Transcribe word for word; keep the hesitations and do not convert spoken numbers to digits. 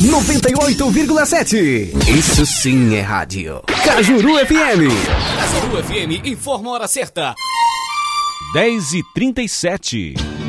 noventa e oito vírgula sete. Isso sim é rádio. Cajuru F M. Cajuru F M informa a hora certa. dez e trinta e sete.